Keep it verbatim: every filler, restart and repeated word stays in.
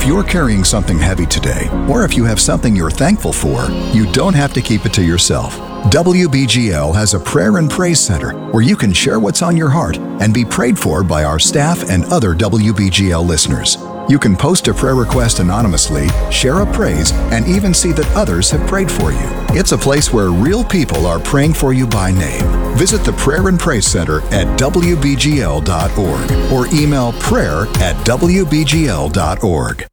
you're carrying something heavy today, or if you have something you're thankful for, you don't have to keep it to yourself. W B G L has a prayer and praise center where you can share what's on your heart and be prayed for by our staff and other W B G L listeners. You can post a prayer request anonymously, share a praise, and even see that others have prayed for you. It's a place where real people are praying for you by name. Visit the Prayer and Praise Center at W B G L dot org or email prayer at W B G L dot org.